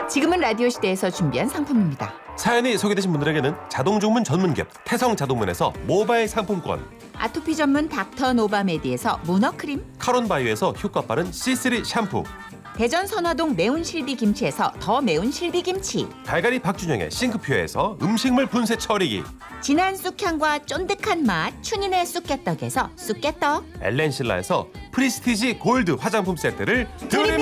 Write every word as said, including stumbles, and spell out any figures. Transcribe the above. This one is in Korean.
지금은 라디오 시대에서 준비한 상품입니다. 사연이 소개되신 분들에게는 자동주문 전문기업 태성자동문에서 모바일 상품권, 아토피 전문 닥터 노바메디에서 문어크림, 카론바이오에서 효과 빠른 씨쓰리 샴푸, 대전 선화동 매운 실비김치에서 더 매운 실비김치, 갈갈이 박준영의 싱크퓨어에서 음식물 분쇄 처리기, 진한 쑥향과 쫀득한 맛 춘인의 쑥개떡에서 쑥개떡, 엘렌실라에서 프리스티지 골드 화장품 세트를 드립니다.